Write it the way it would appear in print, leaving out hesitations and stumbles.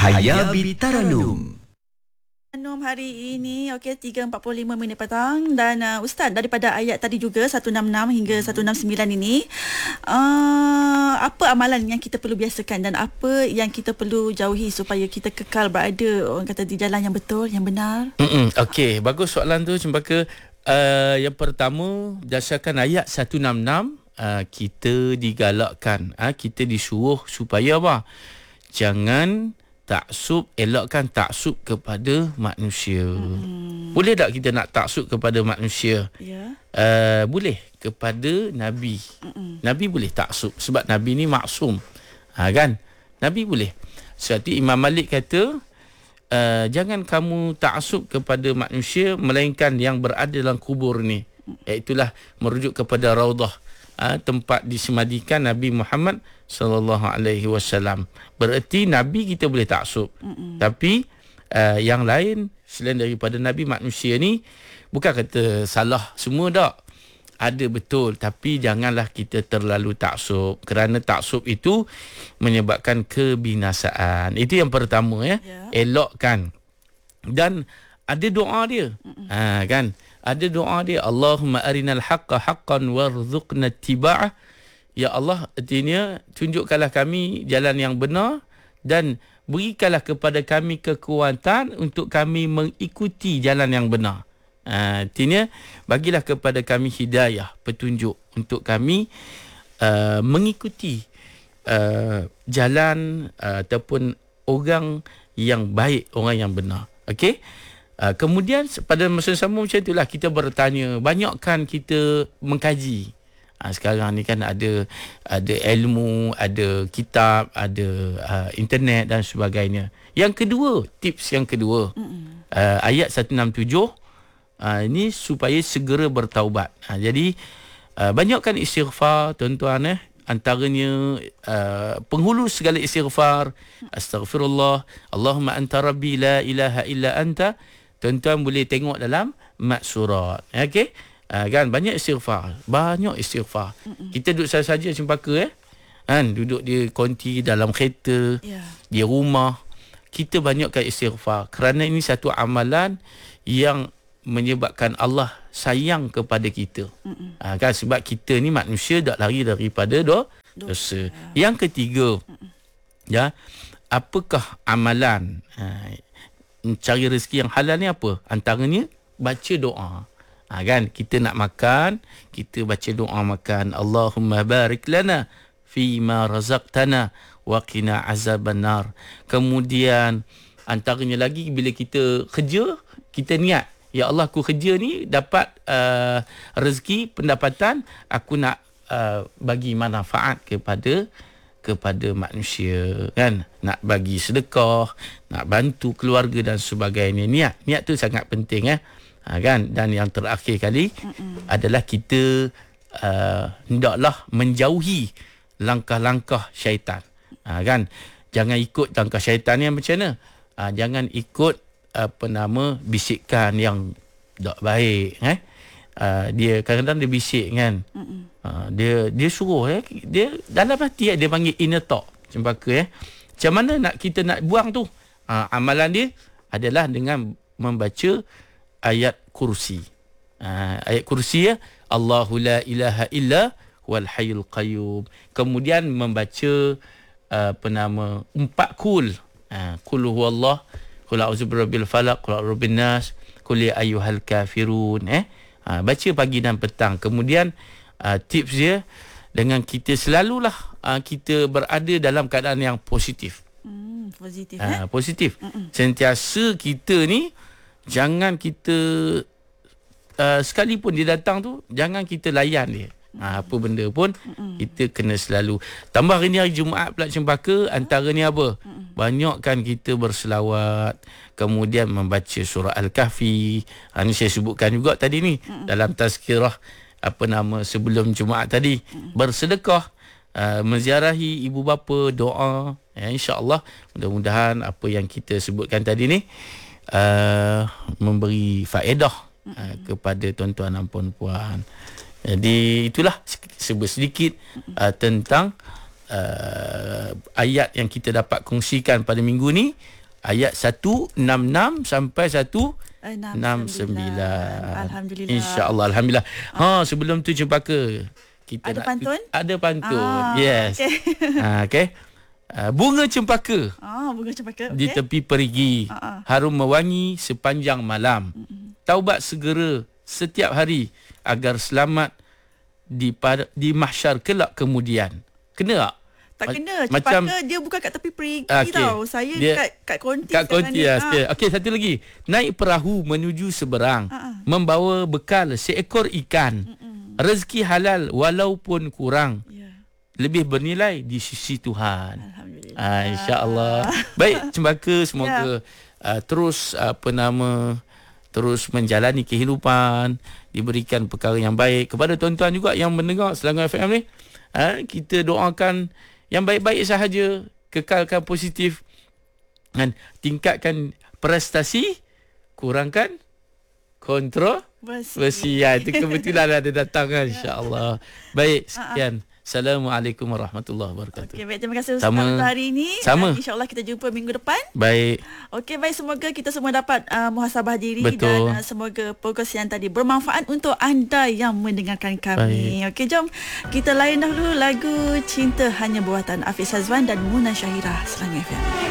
Hayabi Taranum. Taranum hari ini 3.45 petang dan Ustaz daripada ayat tadi juga 166 hingga 169 ini apa amalan yang kita perlu biasakan dan apa yang kita perlu jauhi supaya kita kekal berada orang kata di jalan yang betul, yang benar. Okey, bagus soalan tu Cempaka. Yang pertama berdasarkan ayat 166 kita digalakkan, kita disuruh supaya apa? Jangan taksub, elakkan taksub kepada manusia. Boleh tak kita nak taksub kepada manusia? Ya. Boleh kepada Nabi. Nabi boleh taksub sebab Nabi ni maksum. Kan? Nabi boleh. Sebab tu Imam Malik kata, jangan kamu taksub kepada manusia melainkan yang berada dalam kubur ni. Iaitulah merujuk kepada Raudah, tempat disemadikan Nabi Muhammad sallallahu alaihi wasallam. Bererti Nabi kita boleh taksub. Tapi yang lain selain daripada Nabi, manusia ni bukan kata salah semua tak. Ada betul, tapi janganlah kita terlalu taksub kerana taksub itu menyebabkan kebinasaan. Itu yang pertama ya. Elokkan. Dan ada doa dia. Kan? Ada doa dia, Allahumma arinal haqqa haqqan warzuqna ittiba'ah. Ya Allah, artinya tunjukkanlah kami jalan yang benar dan berikanlah kepada kami kekuatan untuk kami mengikuti jalan yang benar. Artinya bagilah kepada kami hidayah, petunjuk untuk kami mengikuti jalan ataupun orang yang baik, orang yang benar. Okey? Kemudian pada masa sama macam itulah kita bertanya, banyakkan kita mengkaji. Sekarang ni kan ada ilmu, ada kitab, ada internet dan sebagainya. Yang kedua, tips yang kedua, ayat 167 ini supaya segera bertaubat. Jadi banyakkan istighfar tuan-tuan. Antaranya penghulu segala istighfar, astaghfirullah, Allahumma anta rabbi la ilaha illa anta. Tuan-tuan boleh tengok dalam mat surat. Okey? Kan banyak istighfar, Kita duduk saja Cempaka kan, duduk di konti, dalam kereta, di rumah, kita banyakkan istighfar kerana ini satu amalan yang menyebabkan Allah sayang kepada kita. Kan, sebab kita ni manusia tak lari daripada dosa. Yang ketiga, apakah amalan cari rezeki yang halal ni apa? Antaranya baca doa. Kan, kita nak makan, kita baca doa makan, Allahumma barik lana fima razaqtana wa qina azabannar. Kemudian antaranya lagi bila kita kerja, kita niat, ya Allah, aku kerja ni dapat rezeki, pendapatan, aku nak bagi manfaat kepada manusia, kan, nak bagi sedekah, nak bantu keluarga dan sebagainya. Niat tu sangat penting kan. Dan yang terakhir kali adalah kita hendaklah menjauhi langkah-langkah syaitan. Kan, jangan ikut langkah syaitan yang macam mana. Jangan ikut bisikan yang tak baik. Dia kadang-kadang dia bisik kan. Dia suruh dia dalam hati dia panggil inner talk Cempaka. Macam mana kita nak buang tu? Amalan dia adalah dengan membaca ayat kursi. Ayat kursi Allahu la ilaha illa wal hayyul qayyum. Kemudian membaca 4 kul. Qul huwallah, qul a'udzu birabbil falaq, qul a'udzu birabbin nas, qul ya ayyuhal kafirun. Baca pagi dan petang. Kemudian tips dia, dengan kita selalulah kita berada dalam keadaan yang positif. Positif. Sentiasa kita ni jangan kita sekalipun dia datang tu, jangan kita layan dia. Apa benda pun kita kena selalu. Tambah hari ni hari Jumaat pula Cempaka, antaranya apa? Banyakkan kita berselawat, kemudian membaca surah Al-Kahfi. Ini saya sebutkan juga tadi ni dalam tazkirah sebelum Jumaat tadi. Bersedekah, menziarahi ibu bapa, doa. InsyaAllah mudah-mudahan apa yang kita sebutkan tadi ni memberi faedah kepada tuan-tuan dan puan-puan. Jadi itulah sedikit tentang ayat yang kita dapat kongsikan pada minggu ni, ayat 166 sampai 169. Alhamdulillah. InsyaAllah, alhamdulillah. Sebelum tu Cempaka, kita Ada pantun? Ada pantun. Yes. Okay. Bunga cempaka Bunga cempaka. di tepi perigi, harum mewangi sepanjang malam. Taubat segera setiap hari agar selamat di mahsyar kelak kemudian. Kena tak? Tak kena. Cempaka dia bukan kat tepi perigi tau. Saya dia kat konti. Kat konti lah. Okey, satu lagi. Naik perahu menuju seberang, membawa bekal seekor ikan. Rezeki halal walaupun kurang, lebih bernilai di sisi Tuhan. Alhamdulillah. InsyaAllah. Baik, Cempaka, semoga terus terus menjalani kehidupan, diberikan perkara yang baik. Kepada tuan-tuan juga yang mendengar Selangor FM ni, kita doakan yang baik-baik sahaja, kekalkan positif dan tingkatkan prestasi, kurangkan kontroversi. Itu kebetulan ada datang, insya-Allah. Baik, sekian. Assalamualaikum warahmatullahi wabarakatuh. Okey, baik, terima kasih Ustaz untuk hari ini. Sama. InsyaAllah kita jumpa minggu depan. Baik. Okey, baik, semoga kita semua dapat muhasabah diri. Betul. Dan semoga progres yang tadi bermanfaat untuk anda yang mendengarkan kami. Okey, jom kita layan dahulu lagu Cinta Hanya Buatan Hafiz Hazwan dan Muna Syahirah, Selangor FM.